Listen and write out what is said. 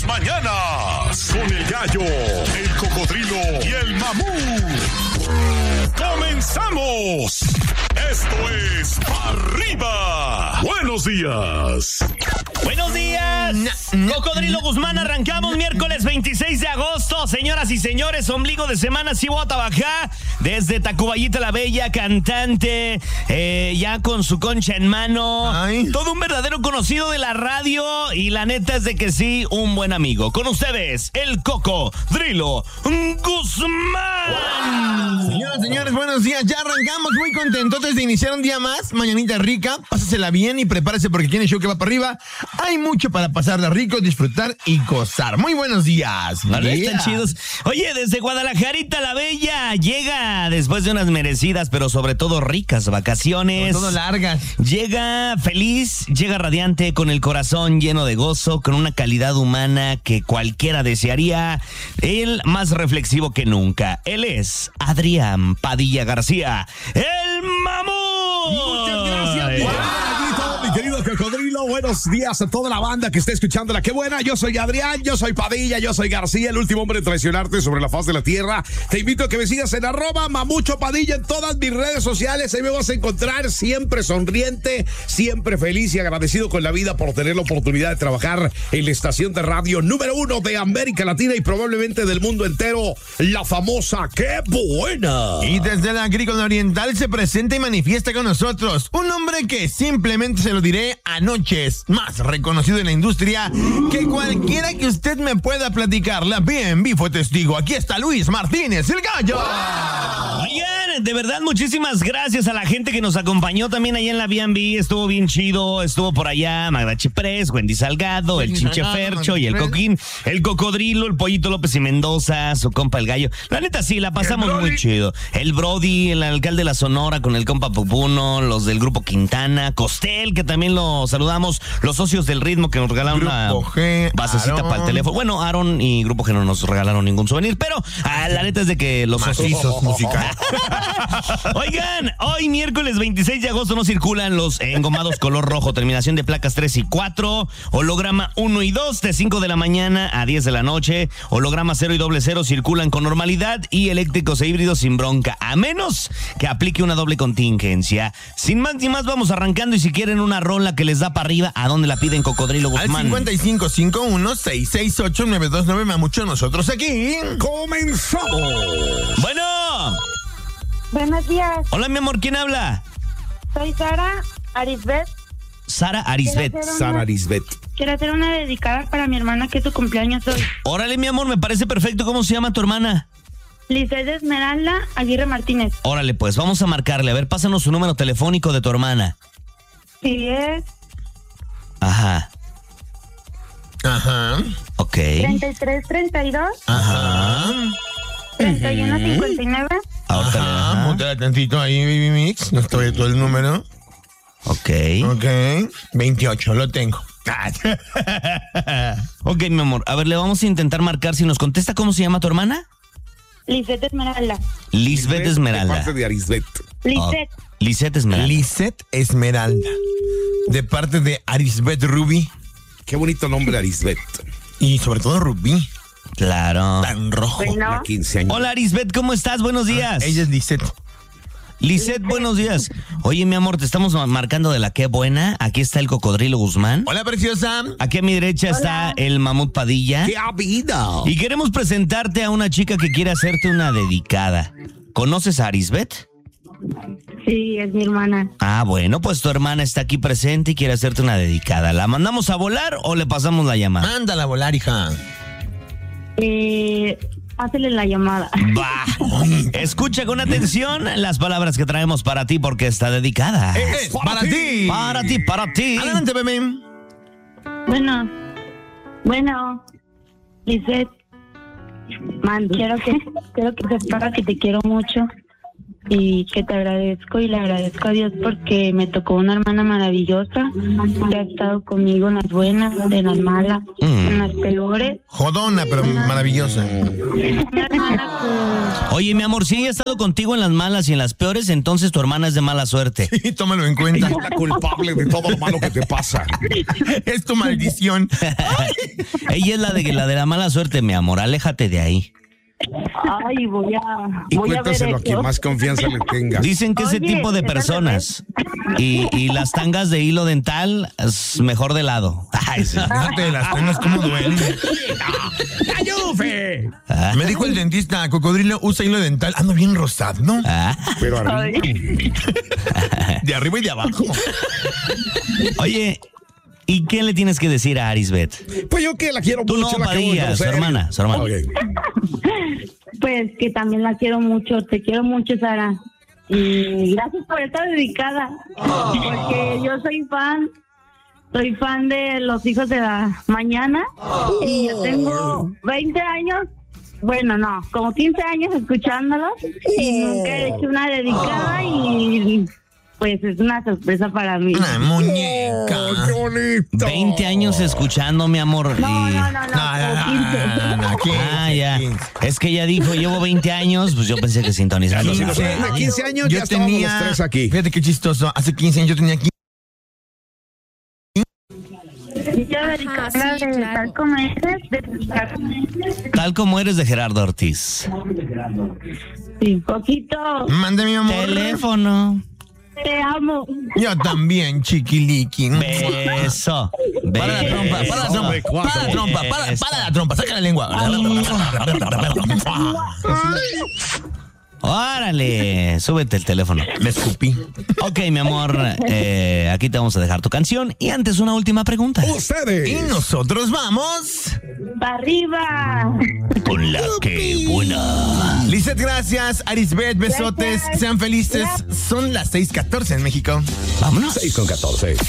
mañanas con el gallo, el cocodrilo y el mamut. ¡Comenzamos! Esto es Arriba. Buenos días. Buenos días. Cocodrilo Guzmán, arrancamos miércoles 26 de agosto. Señoras y señores, ombligo de semana, Cihuata Bajá. Desde Tacubaya la Bella, cantante, ya con su concha en mano. Ay. Todo un verdadero conocido de la radio. Y la neta es de que sí, un buen amigo. Con ustedes, el Cocodrilo Guzmán. Señoras, señores, buenos días. Ya arrancamos muy contentos de iniciar un día más. Mañanita rica, pásasela bien y prepárese porque tiene show que va para arriba. Hay mucho para pasarla rico, disfrutar y gozar. Muy buenos días. Vale, están chidos. Oye, desde Guadalajarita la Bella llega después de unas merecidas, pero sobre todo ricas vacaciones. Sobre todo largas. Llega feliz, llega radiante, con el corazón lleno de gozo, con una calidad humana que cualquiera desearía. Él más reflexivo que nunca. Él es Adrián Padilla García, el mamut. Muchas gracias. Mi querido Cocodrilo, buenos días a toda la banda que está escuchándola. ¡Qué buena! Yo soy Adrián, yo soy Padilla, yo soy García, el último hombre en traicionarte sobre la faz de la tierra. Te invito a que me sigas en @mamuchopadilla en todas mis redes sociales. Ahí me vas a encontrar siempre sonriente, siempre feliz y agradecido con la vida por tener la oportunidad de trabajar en la estación de radio número 1 de América Latina y probablemente del mundo entero, la famosa ¡Qué buena! Y desde la Agrícola Oriental se presenta y manifiesta con nosotros un hombre que simplemente se lo diré anoche es más reconocido en la industria que cualquiera que usted me pueda platicar. La B&B fue testigo. Aquí está Luis Martínez, el gallo. Oigan, de verdad, muchísimas gracias a la gente que nos acompañó también allá en la B&B. Estuvo bien chido. Estuvo por allá Magda Chiprés, Wendy Salgado, el Chinche Fercho y el Coquín, el Cocodrilo, el Pollito López y Mendoza, su compa el gallo. La neta sí, la pasamos muy chido. El Brody, el alcalde de la Sonora con el compa Pupuno, los del grupo Quintana, Costel, que también lo saludamos, los socios del ritmo que nos regalaron una basecita para el teléfono. Bueno, Aaron y Grupo G no nos regalaron ningún souvenir, pero la neta es de que los socios musicales. Oigan, hoy miércoles 26 de agosto no circulan los engomados color rojo, terminación de placas 3 y 4, holograma 1 y 2 de 5 de la mañana a 10 de la noche, holograma 0 y doble 0 circulan con normalidad y eléctricos e híbridos sin bronca, a menos que aplique una doble contingencia. Sin más ni más, vamos arrancando y si quieren una rola que les da para arriba, ¿a dónde la piden, Cocodrilo Guzmán? Al 5551-668-929, Mamucho, nosotros aquí. ¡Comenzamos! Bueno. Buenos días. Hola, mi amor, ¿quién habla? Soy Sara Arisbet. Sara Arisbet. Sara Arisbet. Quiero hacer una dedicada para mi hermana que es su cumpleaños hoy. Órale, mi amor, me parece perfecto. ¿Cómo se llama tu hermana? Lisset Esmeralda Aguirre Martínez. Órale, pues, vamos a marcarle. A ver, pásanos su número telefónico de tu hermana. Sí, es... Ajá. Ok. 3332. Ajá. 3159. Ahorita Móntala tantito ahí, Baby Mix. No estoy todo el número. Ok. 28, lo tengo. Ok, mi amor. A ver, le vamos a intentar marcar. Si nos contesta, ¿cómo se llama tu hermana? Lisset Esmeralda. Lisbeth Esmeralda. De parte de Arisbet. Lisset. Lisette Esmeralda. Lisset Esmeralda. De parte de Arisbet Ruby. Qué bonito nombre, Arisbet. Y sobre todo Rubí. Claro. Tan rojo. Bueno. 15 años. Hola, Arisbet, ¿cómo estás? Buenos días. Ella es Lisset. Lisette, buenos días. Oye, mi amor, te estamos marcando de la Qué buena. Aquí está el Cocodrilo Guzmán. Hola, preciosa. Aquí a mi derecha está el Mamut Padilla. ¡Qué vida! Y queremos presentarte a una chica que quiere hacerte una dedicada. ¿Conoces a Arisbet? Sí, es mi hermana. Ah, bueno, pues tu hermana está aquí presente y quiere hacerte una dedicada. ¿La mandamos a volar o le pasamos la llamada? Mándala a volar, hija. Pásale la llamada. Va. Escucha con atención las palabras que traemos para ti porque está dedicada. Es para ti. Para ti, para ti. Adelante, bebé. Bueno, Lisset, quiero que sepas que te quiero mucho y que te agradezco y le agradezco a Dios porque me tocó una hermana maravillosa que ha estado conmigo en las buenas, en las malas, en las peores. Jodona, pero maravillosa. Una hermana Oye, mi amor, si ella ha estado contigo en las malas y en las peores, entonces tu hermana es de mala suerte. Sí, tómalo en cuenta. Es la culpable de todo lo malo que te pasa. Es tu maldición. Ella es la de la mala suerte, mi amor. Aléjate de ahí. Ay, voy a ver Cuéntaselo a quien eso. más confianza le tengas. Dicen que ese Oye, tipo de es al personas y las tangas de hilo dental es mejor de lado. Ay, sí. Fíjate de las tangas cómo duelen. ¡Ayufe! Me dijo el dentista, Cocodrilo usa hilo dental. Ando bien rosado, ¿no? Ah. Pero arriba. Ay, De arriba y de abajo. Oye, ¿y qué le tienes que decir a Arisbet? Pues yo que la quiero Tú mucho. no, la quiero Padilla, su conocer. hermana. Ok. pues que también la quiero mucho, te quiero mucho, Sara. Y gracias por estar dedicada, porque yo soy fan de Los Hijos de la Mañana y yo tengo 20 años, bueno, no, como 15 años escuchándolos y nunca he hecho una dedicada y pues es una sorpresa para mí. Una muñeca. ¡Qué bonito! 20 años escuchando, mi amor. No, y... como 15. Ah, ya. Es que ella dijo, llevo 20 años, pues yo pensé que sintonizando. Sí, a 15 años ya estábamos los tres aquí. Fíjate qué chistoso. Hace 15 años yo tenía aquí. Quiero dedicarla sí, de claro. Tal como eres, Tal como eres de Gerardo Ortiz. sí, poquito, Mande mi amor. Teléfono. te amo. Yo también, chiquiliqui. Beso. Para la trompa, para la trompa, para la trompa, para la trompa, saca la lengua. Órale, súbete el teléfono. Me escupí. Ok, mi amor, aquí te vamos a dejar tu canción. Y antes, una última pregunta. Y Ustedes. nosotros vamos. ¡Para arriba! Con la que buena. Lizeth, gracias. Arisbet, besotes. Gracias. Sean felices. Son las 6:14 en México. Vámonos. 6:14.